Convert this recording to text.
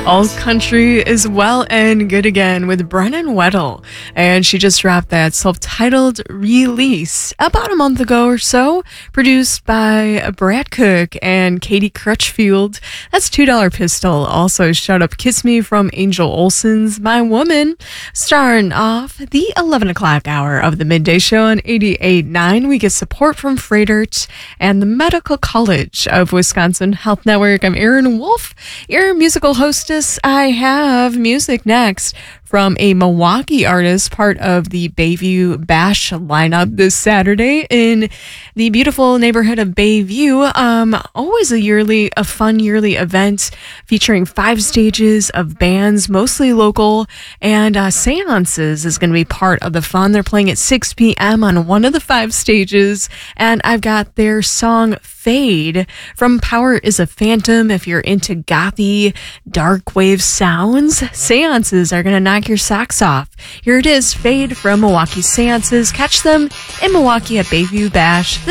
All country is well and good again with Brennan Weddle. And she just dropped that self-titled release about a month ago or so, produced by Brad Cook and Katie Crutchfield. That's $2 Pistol. Also, Shut Up Kiss Me from Angel Olsen's My Woman. Starting off the 11 o'clock hour of the midday show on 88.9, we get support from Freightert and the Medical College of Wisconsin Health Network. I'm Erin Wolf, your musical hostess. I have music next from a Milwaukee artist, part of the Bayview Bash lineup this Saturday in the beautiful neighborhood of Bayview. Always a fun yearly event featuring 5 stages of bands, mostly local, and seances is going to be part of the fun. They're playing at 6 p.m. on one of the 5 stages, and I've got their song Fade from Power is a Phantom. If you're into gothy, dark wave sounds, seances are going to knock your socks off. Here it is, Fade from Milwaukee Seances. Catch them in Milwaukee at Bayview Bash this